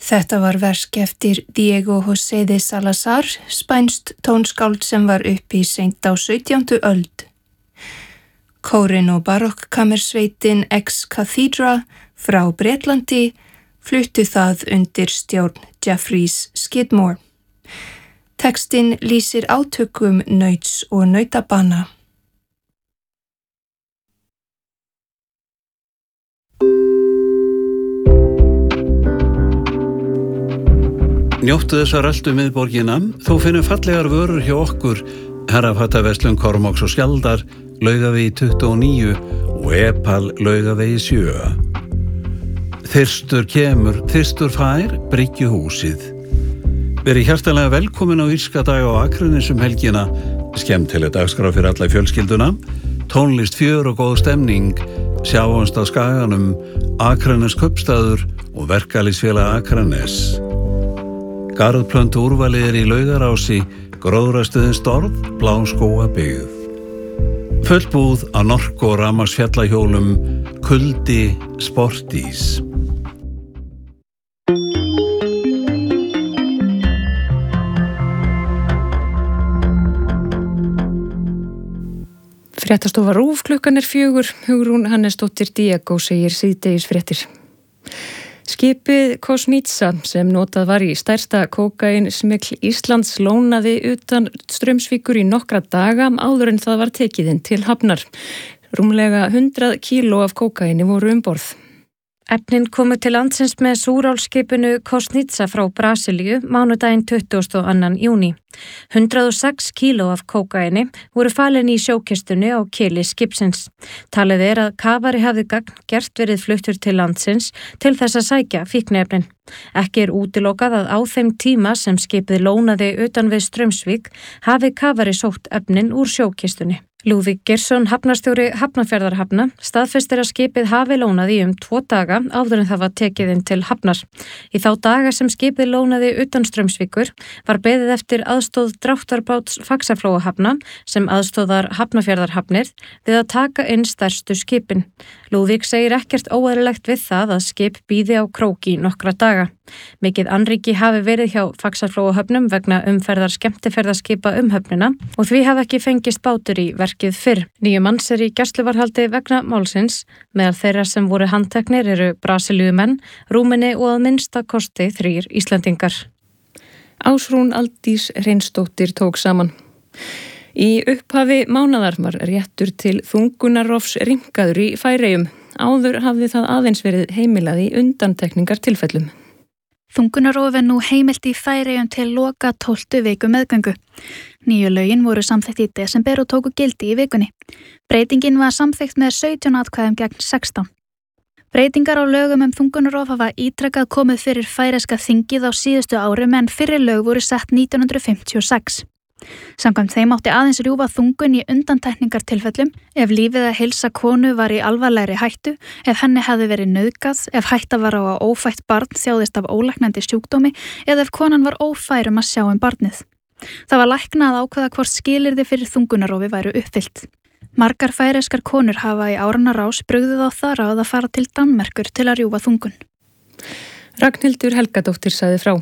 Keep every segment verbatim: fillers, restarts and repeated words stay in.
Þetta var verk eftir Diego José de Salazar, spænst tónskáld sem var uppi seint á sautjándu öld. Kórinn og barokkkammersveitin Ex Cathedra frá Bretlandi fluttu það undir stjórn Jeffries Skidmore. Textinn lýsir átökum nauts og nautabanna. Njóttu þess að röltu miðborgina, þú finnur fallegar vörur hjá okkur, Herrafattaverslun Kormáks og Skjaldar, Laugavegi tuttugu og níu og Epal Laugavegi sjö. Þyrstur kemur, þyrstur fær, Bryggjuhúsið. Verið hjartanlega velkomin á írska daga á Akranes um helgina, skemmtileg dagskrá fyrir alla fjölskylduna, tónlist, fjör og góð stemning, sjáumst á Skaganum, Akranes kaupstaður og verkalýðsfélag Akranes. Garðplöntu úrvalið er í Laugarási, gróðrastuðin Storð, Bláskóga byggð. Fullbúð á Norko og rafmagnsfjallahjólum, Kuldi, Sportís. Fréttastofa RÚV klukkan er fjögur, Hugrún Hannesdóttir Diego segir síðdegis fréttir. Skipið Kosnitsa sem notað var í stærsta kókaínsmygl Íslands lónaði utan Straumsvíkur í nokkra daga áður en það var tekið inn til hafnar. Rúmlega hundrað kíló af kókaíni voru um borð. Efnin komu til landsins með súrálskipinu Kosnitsa frá Brasilíu mánudaginn tuttugasta og annan júní. hundrað og sex kíló af kókaíni voru falin í sjókistunni á kili skipsins. Talið er að kafari hafði gagn gert verið fluttur til landsins til þess að sækja fíkniefnin. Ekki er útilokað að á þeim tíma sem skipið lónaði utan við Straumsvík hafi kafari sótt efnin úr sjókistunni. Lúðvík Geirsson, hafnarstjóri Hafnarfjarðarhafna, staðfestir að skipið hafi lónað í um tvo daga áður en það var tekið inn til hafnar. Í þá daga sem skipið lónaði utan Straumsvíkur var beðið eftir aðstóð dráttarbáts Faxaflóahafna sem aðstóðar Hafnarfjarðarhafnir við að taka inn stærstu skipin. Lúðvík segir ekkert óeðlilegt við það að skip bíði á króki nokkra daga. Mikið annríki hafi verið hjá Faxaflóahöfnum vegna umferðar skemmtiferðaskipa um höfnina og því hafi ekki fengist bátur í verkið fyrr. Níu manns er í gæsluvarðhaldi vegna málsins. Meðal þeirra sem voru handteknir eru Brasilíumenn, Rúmeni og að minnsta kosti þrír Íslendingar. Ásrún Aldís Hreinsdóttir tók saman. Í upphafi mánaðar var réttur til þungunarrofs rýmkaður í Færeyjum. Áður hafði það aðeins verið heimilað í undantekningartilfellum. Þungunarof er nú heimilt í Færeyjum til loka tólftu viku meðgöngu. Nýju lögin voru samþykkt í desember og tóku gildi í vikunni. Breytingin var samþykkt með sautján atkvæðum gegn sextán. Breytingar á lögum um þungunarof hafa ítrekað komið fyrir færeyska þingið á síðustu árum en fyrri lög voru sett nítján hundruð fimmtíu og sex. Samkvæmt þeim átti aðeins rjúfa þungun í undantekningartilfellum ef lífið að heilsa konu var í alvarlegri hættu, ef henni hefði verið nauðgað, ef hætta var á að ófætt barn þjáðist af ólæknandi sjúkdómi eða ef konan var ófær um að sjá um barnið. Það var læknað að ákveða hvort skilyrði fyrir þungunarofi væru uppfyllt. Margar færeyskar konur hafa í áranna rás brugðið á það ráð að fara til Danmerkur til að rjúfa þungun. Ragnhildur Helgadóttir sagði frá.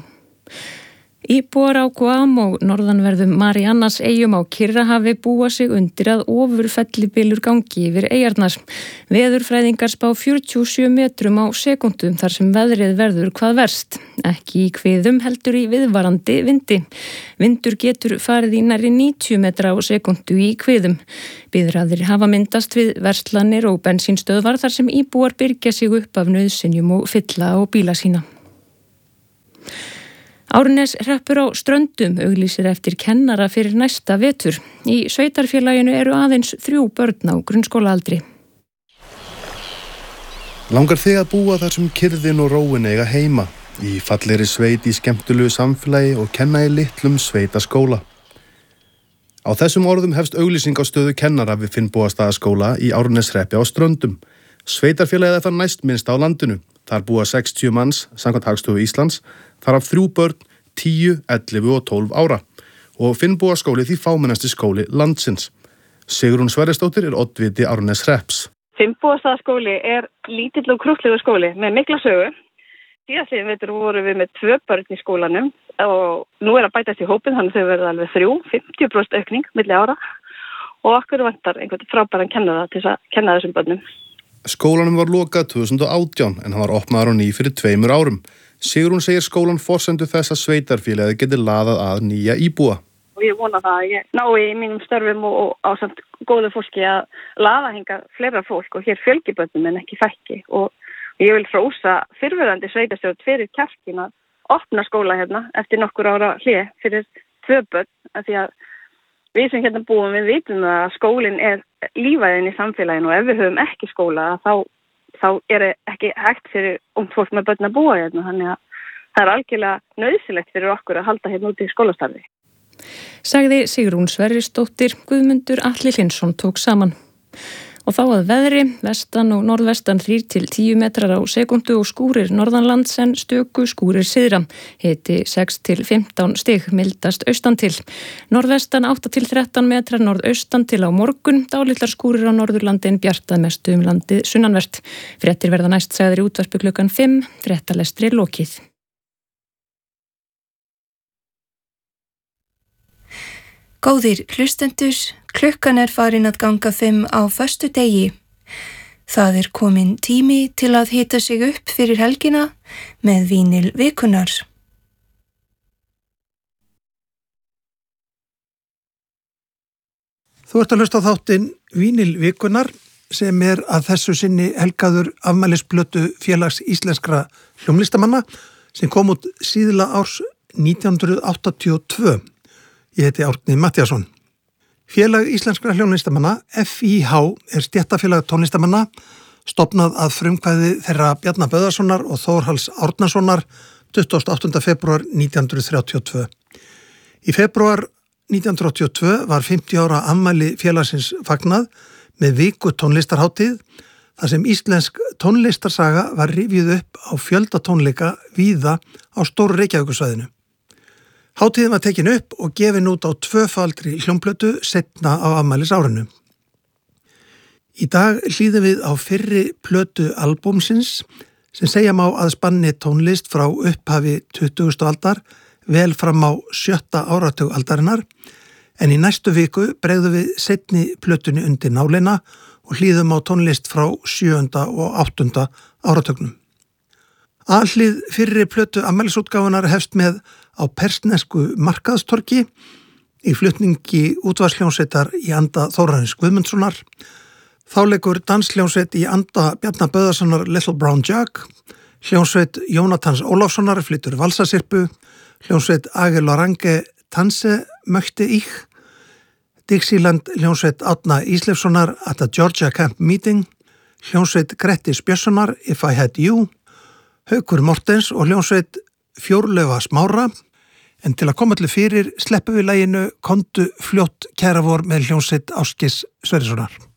Íbúar á Guam og norðanverðum Mariannas eyjum á Kyrrahafi búa sig undir að ofurfellibylur gangi yfir eyjarnar. Veðurfræðingar spá fjörutíu og sjö metrum á sekúndum þar sem veðrið verður hvað verst. Ekki í kviðum heldur í viðvarandi vindi. Vindur getur farið í nærri níutíu metra á sekúndu í kviðum. Biðraðir hafa myndast við verslanir og bensínstöðvar þar sem íbúar byrgja sig upp af nauðsynjum og fylla á bíla sína. Árnes hreppur á Ströndum auglýsir eftir kennara fyrir næsta vetur. Í sveitarfélaginu eru aðeins þrjú börn á grunnskólaaldri. Langar þig að búa þar sem kyrrðin og róin eiga heima, í fallegri sveit í skemmtilegu samfélagi og kenna í litlum sveitaskóla. Á þessum orðum hefst auglýsing á stöðu kennara við Finnbogastaðaskóla í Árneshreppi á Ströndum. Sveitarfélagið er það næstminnsta á landinu. Þar búa sextíu manns, samkvæmt Hagstofu Íslands, þar af þrjú börn, tíu, ellefu og tólf ára. Og Finnbogaskóli því fámennasti skóli landsins. Sigrún Sverrisdóttir er oddviti Árneshrepps. Finnbogastaðaskóli er lítill og krúttlegur skóli með mikla sögu. Síðastliðin vetur vorum við með tvö börn í skólanum og nú er að bætast í hópin, þannig þau verða alveg þrjú, fimmtíu prósent aukning milli ára og okkur vantar einhvern frábæran kennara til að kenna þessum börnum. Skólanum var lokað tvö þúsund og átján en hann var opnaður á ný fyrir tveimur árum. Sigrún segir skólan forsendu þess að sveitarfélagið geti laðað að nýja íbúa. Og ég vona það að ég nái í mínum störfum og, og á samt góðu fólki að laða hinga fleira fólk og hér fjölgi börnum en ekki fækki. Og ég vil hrósa fyrrverandi sveitarstjórn fyrir kjarkin að opna skóla hérna eftir nokkur ára hlé fyrir tvö börn, af því að við sem hérna búum við vitum að skólinn er lífæðin í samfélaginu og ef við höfum ekki skóla þá, þá er ekki hægt fyrir ungt fólk með börn að búa hérna, þannig að það er algjörlega nauðsynlegt fyrir okkur að halda hérna út í skólastarfi. Sagði Sigrún Sverrisdóttir, Guðmundur Atli Hlinsson tók saman. Og þá að veðri, vestan og norðvestan þrír til tíu metrar á sekundu og skúrir norðanlands en stöku skúrir syðra. Hiti sex til fimmtán stig, mildast austan til. Norðvestan átta til þrettán metrar norðaustan til á morgun, dálitlar skúrir á norðurlandi en bjartað mestu um landið sunnanvert. Fréttir verða næst sagðir í útvarpi klukkan fimm, fréttalestri lokið. Góðir hlustendur, klukkan er farin að ganga fimm á föstudegi. Það er komin tími til að hita sig upp fyrir helgina með vínil vikunnar. Þú ert að hlusta á þáttinn Vínil vikunnar sem er að þessu sinni helgaður afmælisplötu Félags íslenskra hljómlistamanna sem kom út síðla árs nítján hundruð áttatíu og tvö. Ég heiti Árni Matthíasson. Félag íslenskra hljómlistamanna, F I H, er stéttarfélag tónlistamanna, stofnað að frumkvæði þeirra Bjarna Böðarssonar og Þórhalls Árnasonar tuttugasta og áttunda febrúar nítján hundruð þrjátíu og tvö. Í febrúar nítján hundruð áttatíu og tvö var fimmtíu ára afmæli félagsins fagnað með viku tónlistarhátíð, þar sem íslensk tónlistarsaga var rifjuð upp á fjölda tónleika víða á stóru Reykjavíkursvæðinu. Hátíðin var tekin upp og gefin út á tvöfaldri hljómplötu seinna á afmælisárinu. Í dag hlýðum við á fyrri plötu albúmsins sem segja má að spanni tónlist frá upphafi tuttugustu aldar vel fram á sjötta áratug aldarinnar, en í næstu viku bregðum við seinni plötunni undir nálina og hlýðum á tónlist frá sjöunda og áttunda áratugnum. Alhlið fyrri plötu afmælisútgáfunar hefst með á persnesku markaðstorgi í flutningi útvarsljónsveitar í anda Þórarins Guðmundssonar. Þá leikur dansljónsveit í anda Bjarna Böðarssonar Little Brown Jug, hljónsveit Jónatans Ólafssonar flytur valsasirpu, hljónsveit Agel Orange Tanse möchte ich, Dixieland hljónsveit Átna Íslefssonar at a Georgia Camp Meeting, hljónsveit Grettis Björnssonar If I Had You, Haukur Mortens og hljónsveit Fjórlaufa Smára, en til að koma allir fyrir sleppum við laginu Komdu fljótt kæra vor með hljónsveit Ásgeis Sverrissonar.